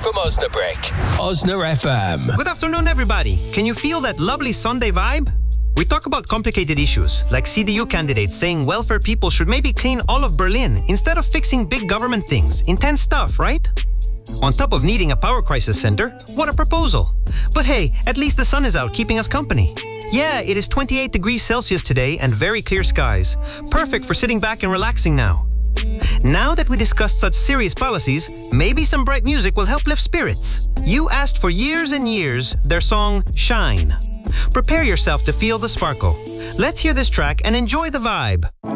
from Osnabrück. Osna FM. Good afternoon, everybody. Can you feel that lovely Sunday vibe? We talk about complicated issues, like CDU candidates saying welfare people should maybe clean all of Berlin instead of fixing big government things. Intense stuff, right? On top of needing a power crisis center, what a proposal. But hey, at least the sun is out keeping us company. Yeah, it is 28 degrees Celsius today and very clear skies. Perfect for sitting back and relaxing now. Now that we discussed such serious policies, maybe some bright music will help lift spirits. You asked for years and years their song Shine. Prepare yourself to feel the sparkle. Let's hear this track and enjoy the vibe.